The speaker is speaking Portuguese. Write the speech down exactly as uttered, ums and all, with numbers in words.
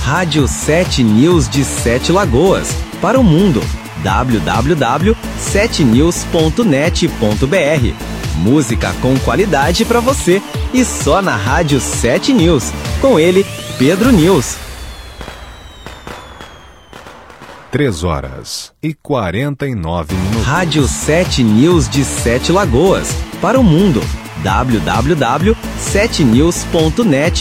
Rádio sete News de Sete Lagoas, para o mundo. w w w ponto sete news ponto net ponto b r. Música com qualidade para você e só na Rádio sete News. Com ele, Pedro News. três horas e quarenta e nove minutos. Rádio sete News de Sete Lagoas, para o mundo. w w w ponto sete news ponto net